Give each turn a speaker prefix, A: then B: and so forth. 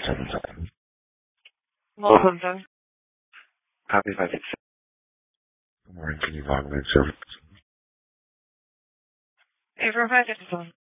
A: 577.
B: Welcome, sir.
A: Copy 567. Good morning. Can you log me in service?
B: April 567.